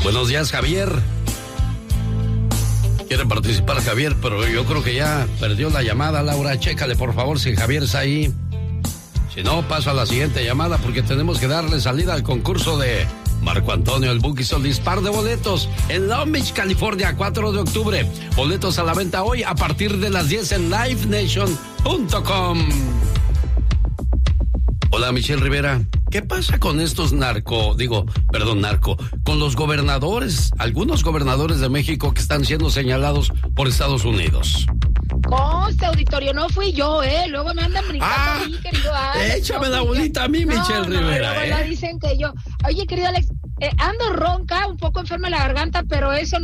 Buenos días, Javier. Quiere participar Javier, pero yo creo que ya perdió la llamada. Laura, chécale por favor si Javier está ahí. Si no, paso a la siguiente llamada porque tenemos que darle salida al concurso de Marco Antonio el Buki Solís. Par de boletos en Long Beach, California, 4 de octubre. Boletos a la venta hoy a partir de las 10 en livenation.com. Hola, Michelle Rivera. ¿Qué pasa con estos con los gobernadores, algunos gobernadores de México que están siendo señalados por Estados Unidos? Conste, auditorio, no fui yo, luego me andan brincando a mí, querido Alex. Échame la bolita a mí, Michelle Rivera, luego la dicen que yo. Oye, querido Alex, ando ronca, un poco enferma la garganta, pero eso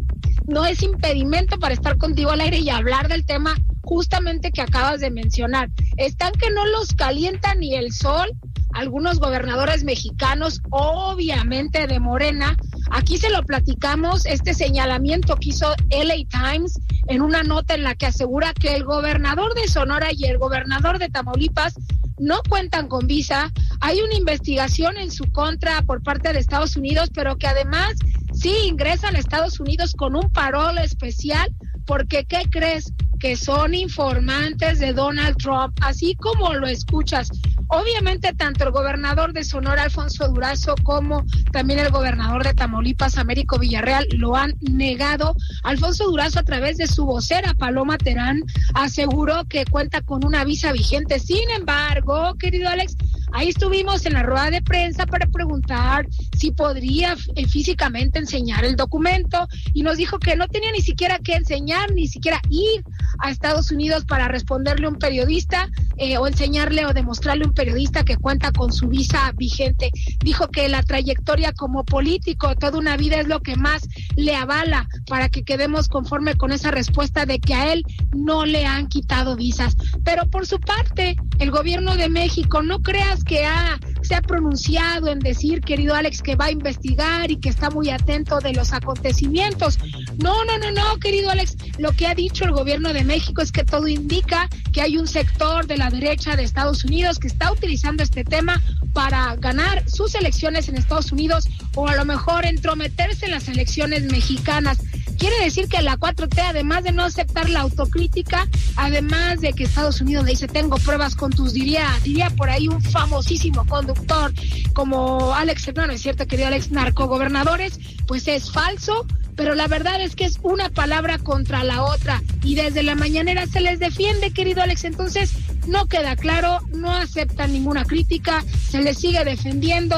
no es impedimento para estar contigo al aire y hablar del tema justamente que acabas de mencionar. Están que no los calienta ni el sol. Algunos gobernadores mexicanos, obviamente de Morena, aquí se lo platicamos, este señalamiento que hizo LA Times en una nota en la que asegura que el gobernador de Sonora y el gobernador de Tamaulipas no cuentan con visa. Hay una investigación en su contra por parte de Estados Unidos, pero que además sí ingresan a Estados Unidos con un parol especial, porque ¿qué crees? Que son informantes de Donald Trump, así como lo escuchas. Obviamente, tanto el gobernador de Sonora, Alfonso Durazo, como también el gobernador de Tamaulipas, Américo Villarreal, lo han negado. Alfonso Durazo, a través de su vocera, Paloma Terán, aseguró que cuenta con una visa vigente. Sin embargo, querido Alex, ahí estuvimos en la rueda de prensa para preguntar si podría físicamente enseñar el documento, y nos dijo que no tenía ni siquiera que enseñar, ni siquiera ir a Estados Unidos para responderle a un periodista o enseñarle o demostrarle a un periodista que cuenta con su visa vigente. Dijo que la trayectoria como político, toda una vida, es lo que más le avala para que quedemos conforme con esa respuesta de que a él no le han quitado visas. Pero por su parte, el gobierno de México, no creas que se ha pronunciado en decir, querido Alex, que va a investigar y que está muy atento de los acontecimientos. No, querido Alex, lo que ha dicho el gobierno de México es que todo indica que hay un sector de la derecha de Estados Unidos que está utilizando este tema para ganar sus elecciones en Estados Unidos, o a lo mejor entrometerse en las elecciones mexicanas. Quiere decir que la 4T, además de no aceptar la autocrítica, además de que Estados Unidos le dice, tengo pruebas con tus, diría por ahí un famosísimo conductor como Alex, no es cierto, querido Alex, narcogobernadores, pues es falso. Pero la verdad es que es una palabra contra la otra, y desde la mañanera se les defiende, querido Alex. Entonces no queda claro, no aceptan ninguna crítica, se les sigue defendiendo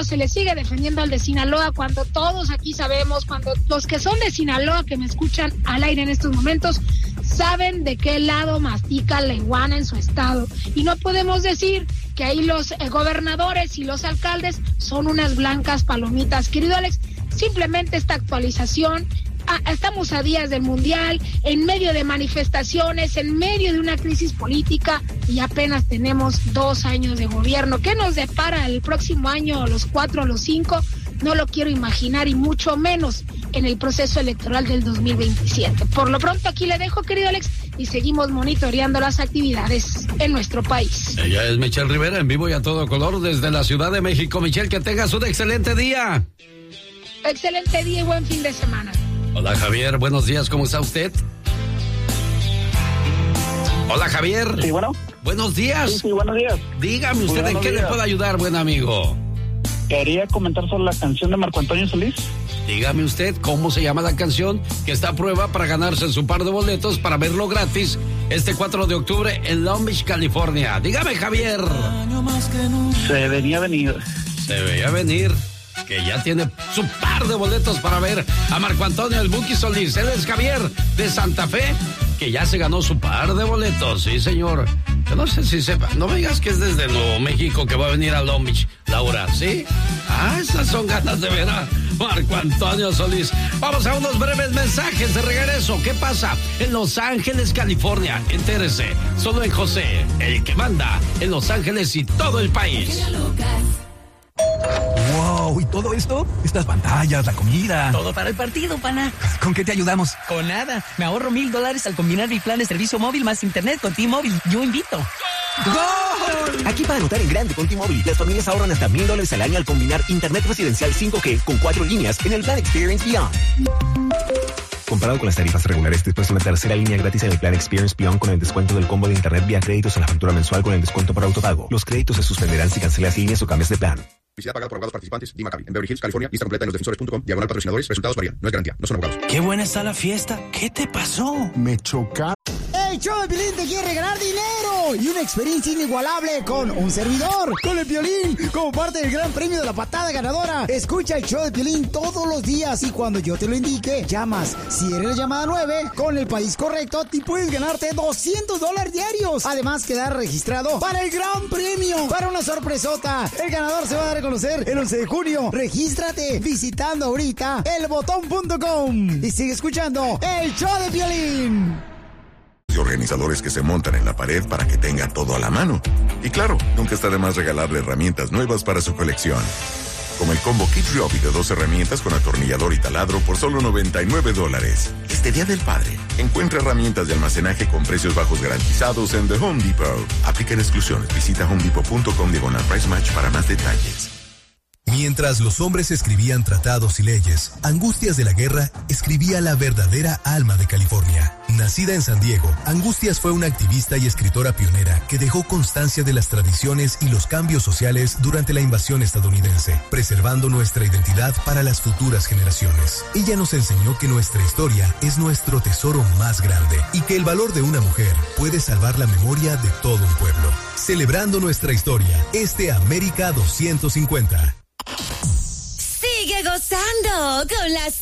al de Sinaloa, cuando todos aquí sabemos, cuando los que son de Sinaloa que me escuchan al aire en estos momentos saben de qué lado mastica la iguana en su estado, y no podemos decir que ahí los gobernadores y los alcaldes son unas blancas palomitas, querido Alex. Simplemente esta actualización, estamos a días del Mundial, en medio de manifestaciones, en medio de una crisis política, y apenas tenemos 2 años de gobierno. ¿Qué nos depara el próximo año, los 4 o los 5? No lo quiero imaginar, y mucho menos en el proceso electoral del 2027. Por lo pronto aquí le dejo, querido Alex, y seguimos monitoreando las actividades en nuestro país. Ella es Michelle Rivera, en vivo y a todo color desde la Ciudad de México. Michelle, que tengas un excelente día. Excelente día y buen fin de semana. Hola, Javier, buenos días, ¿cómo está usted? Hola, Javier. Sí, bueno. Buenos días. Sí, buenos días. Dígame usted, ¿en qué le puedo ayudar, buen amigo? Quería comentar sobre la canción de Marco Antonio Solís. Dígame usted cómo se llama la canción que está a prueba para ganarse su par de boletos para verlo gratis este 4 de octubre en Long Beach, California. Dígame, Javier. Se veía venir. Se veía venir. Que ya tiene su par de boletos para ver a Marco Antonio el Buki Solís. Él es Javier de Santa Fe, que ya se ganó su par de boletos. Sí, señor. Yo no sé si sepa. No me digas que es desde Nuevo México que va a venir a Long Beach, Laura, ¿sí? Esas son ganas de ver a Marco Antonio Solís. Vamos a unos breves mensajes de regreso. ¿Qué pasa en Los Ángeles, California? Entérese. Solo en José, el que manda en Los Ángeles y todo el país. ¡Wow! ¿Y todo esto? Estas pantallas, la comida. Todo para el partido, pana. ¿Con qué te ayudamos? Con nada. Me ahorro $1,000 al combinar mi plan de servicio móvil más internet con T-Mobile. Yo invito. ¡Gol! Aquí para anotar en grande con T-Mobile, las familias ahorran hasta $1,000 al año al combinar internet residencial 5G con 4 líneas en el plan Experience Beyond. Comparado con las tarifas regulares, dispuesto a una tercera línea gratis en el plan Experience Beyond con el descuento del combo de internet vía créditos a la factura mensual con el descuento por autopago. Los créditos se suspenderán si cancelas líneas o cambias de plan. Publicidad pagada por abogados participantes. Dima Cavi, en Beverly Hills, California. Lista completa en losdefensores.com. /patrocinadores. Resultados varían. No es garantía. No son abogados. Qué buena está la fiesta. ¿Qué te pasó? Me chocaron. El show de Piolín te quiere regalar dinero y una experiencia inigualable con un servidor, con el Piolín, como parte del gran premio de la patada ganadora. Escucha el show de Piolín todos los días y cuando yo te lo indique, llamas. Si eres la llamada 9, con el país correcto, te puedes ganarte $200 diarios. Además, quedar registrado para el gran premio, para una sorpresota. El ganador se va a dar a conocer el 11 de junio. Regístrate visitando ahorita elbotón.com y sigue escuchando el show de Piolín. Y organizadores que se montan en la pared para que tenga todo a la mano. Y claro, nunca está de más regalarle herramientas nuevas para su colección. Como el combo Kit Ryobi de 2 herramientas con atornillador y taladro por solo $99. Este Día del Padre, encuentra herramientas de almacenaje con precios bajos garantizados en The Home Depot. Aplican exclusiones. Visita homedepot.com/price match para más detalles. Mientras los hombres escribían tratados y leyes, Angustias de la Guerra escribía la verdadera alma de California. Nacida en San Diego, Angustias fue una activista y escritora pionera que dejó constancia de las tradiciones y los cambios sociales durante la invasión estadounidense, preservando nuestra identidad para las futuras generaciones. Ella nos enseñó que nuestra historia es nuestro tesoro más grande y que el valor de una mujer puede salvar la memoria de todo un pueblo. Celebrando nuestra historia, América 250. Sigue gozando con las